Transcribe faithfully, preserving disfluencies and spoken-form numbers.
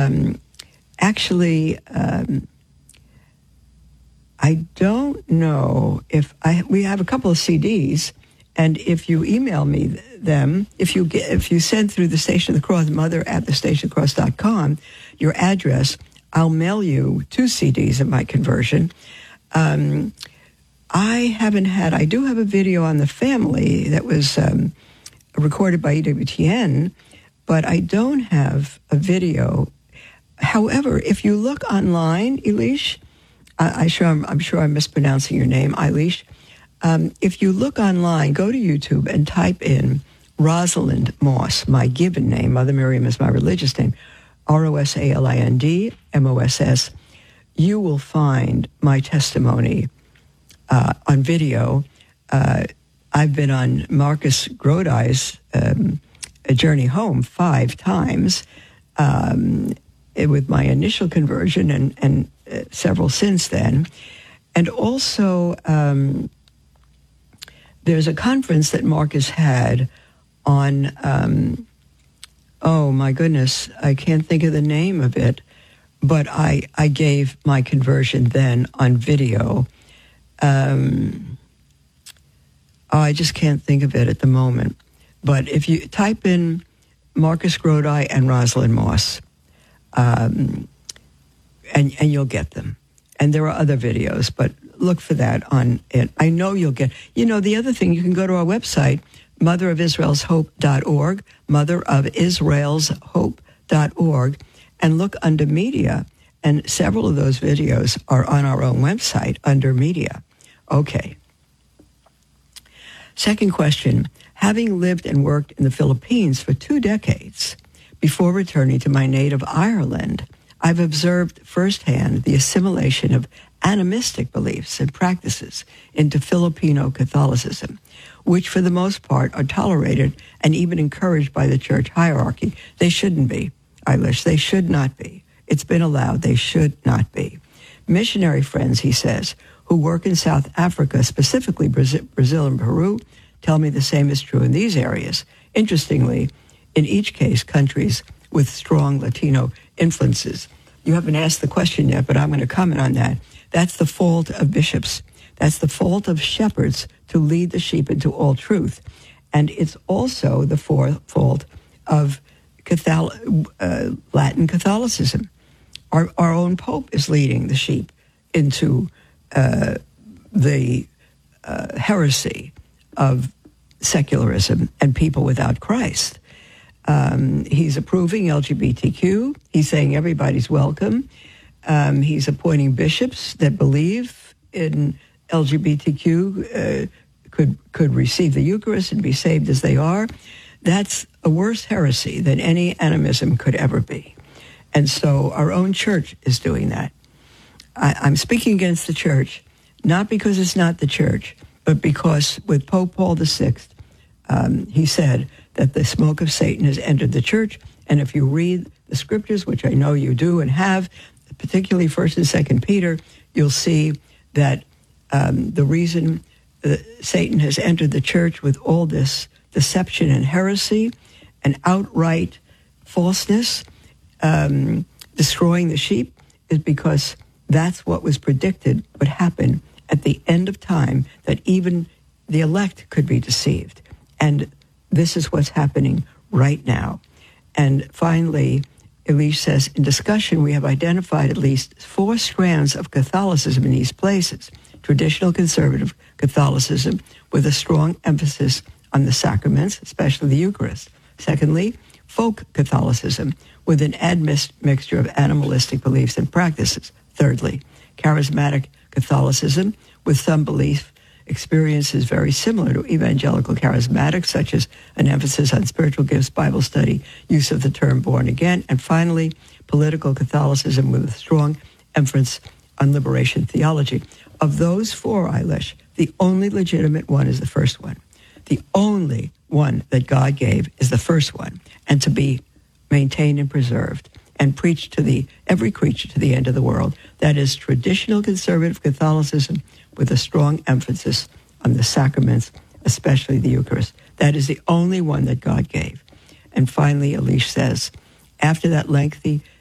um, actually, um, I don't know if I. We have a couple of C Ds, and if you email me them, if you get, if you send through the Station of the Cross, mother at the station of the cross dot com, your address, I'll mail you two C Ds of my conversion. Um, I haven't had. I do have a video on the family that was um, recorded by E W T N, but I don't have a video. However, if you look online, Eilish, I, I sure I'm, I'm sure I'm mispronouncing your name, Eilish. Um, if you look online, go to YouTube and type in Rosalind Moss, my given name. Mother Miriam is my religious name. R O S A L I N D M O S S. You will find my testimony uh, on video. Uh, I've been on Marcus Grodi's um, A Journey Home five times um, with my initial conversion and, and uh, several since then. And also, um, there's a conference that Marcus had on, um, oh my goodness, I can't think of the name of it, but I, I gave my conversion then on video. Um, oh, I just can't think of it at the moment. But if you type in Marcus Grodi and Rosalind Moss, um, and, and you'll get them. And there are other videos, but look for that on it. I know you'll get, you know, the other thing, you can go to our website, mother of israels hope dot org, mother of israels hope dot org, and look under media. And several of those videos are on our own website under media. Okay. Second question, having lived and worked in the Philippines for two decades before returning to my native Ireland, I've observed firsthand the assimilation of animistic beliefs and practices into Filipino Catholicism, which for the most part are tolerated and even encouraged by the church hierarchy. They shouldn't be, Eilish. They should not be. It's been allowed. They should not be. Missionary friends, he says, who work in South Africa, specifically Brazil and Peru, tell me the same is true in these areas. Interestingly, in each case, countries with strong Latino influences. You haven't asked the question yet, but I'm going to comment on that. That's the fault of bishops. That's the fault of shepherds to lead the sheep into all truth. And it's also the for- fault of Catholic, uh, Latin Catholicism. Our, our own Pope is leading the sheep into uh, the uh, heresy of secularism and people without Christ. Um, he's approving L G B T Q. He's saying everybody's welcome. Um, he's appointing bishops that believe in L G B T Q uh, could could receive the Eucharist and be saved as they are. That's a worse heresy than any animism could ever be. And so our own church is doing that. I, I'm speaking against the church, not because it's not the church, but because with Pope Paul the Sixth, um, he said that the smoke of Satan has entered the church. And if you read the scriptures, which I know you do and have, particularly First and Second Peter, you'll see that um, the reason uh, Satan has entered the church with all this deception and heresy and outright falseness, um, destroying the sheep, is because that's what was predicted would happen at the end of time, that even the elect could be deceived. And this is what's happening right now. And finally, Eilish says, in discussion, we have identified at least four strands of Catholicism in these places. Traditional conservative Catholicism with a strong emphasis on the sacraments, especially the Eucharist. Secondly, folk Catholicism with an admixture of animalistic beliefs and practices. Thirdly, charismatic Catholicism with some belief experiences very similar to evangelical charismatics, such as an emphasis on spiritual gifts, Bible study, use of the term born again. And finally, political Catholicism with a strong emphasis on liberation theology. Of those four, Eilish, the only legitimate one is the first one. The only one that God gave is the first one, and to be maintained and preserved and preached to the every creature to the end of the world. That is traditional conservative Catholicism with a strong emphasis on the sacraments, especially the Eucharist. That is the only one that God gave. And finally, Eilish says, after that lengthy